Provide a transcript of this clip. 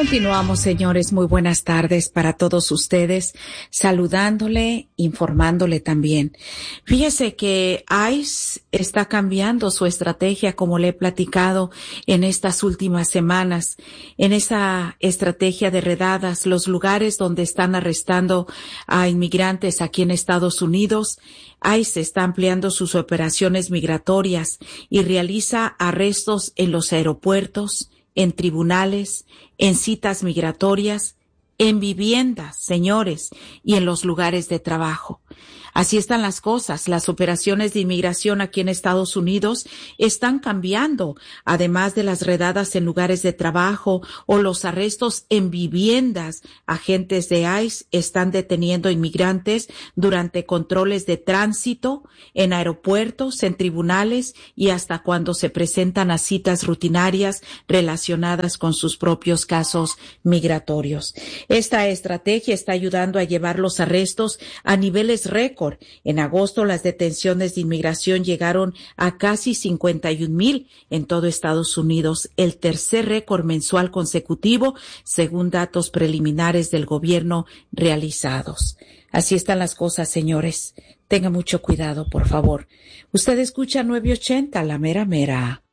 Continuamos, señores. Muy buenas tardes para todos ustedes, saludándole, informándole también. Fíjese que ICE está cambiando su estrategia, como le he platicado en estas últimas semanas. En esa estrategia de redadas, los lugares donde están arrestando a inmigrantes aquí en Estados Unidos, ICE está ampliando sus operaciones migratorias y realiza arrestos en los aeropuertos, en tribunales, en citas migratorias, en viviendas, señores, y en los lugares de trabajo. Así están las cosas. Las operaciones de inmigración aquí en Estados Unidos están cambiando, además de las redadas en lugares de trabajo o los arrestos en viviendas. Agentes de ICE están deteniendo inmigrantes durante controles de tránsito, en aeropuertos, en tribunales y hasta cuando se presentan a citas rutinarias relacionadas con sus propios casos migratorios. Esta estrategia está ayudando a llevar los arrestos a niveles récord. En agosto, las detenciones de inmigración llegaron a casi 51,000 en todo Estados Unidos, el tercer récord mensual consecutivo, según datos preliminares del gobierno realizados. Así están las cosas, señores. Tenga mucho cuidado, por favor. Usted escucha 980, la mera mera.